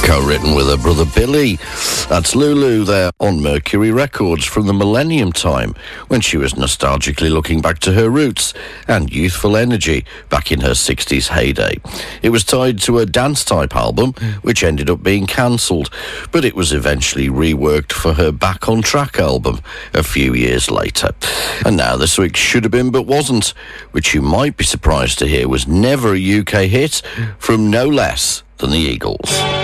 Co-written with her brother Billy. That's Lulu there on Mercury Records from the Millennium time, when she was nostalgically looking back to her roots and youthful energy back in her 60s heyday. It was tied to a dance-type album, which ended up being cancelled, but it was eventually reworked for her Back on Track album a few years later. And now this week's Should Have Been But Wasn't, which you might be surprised to hear was never a UK hit, from no less than the Eagles.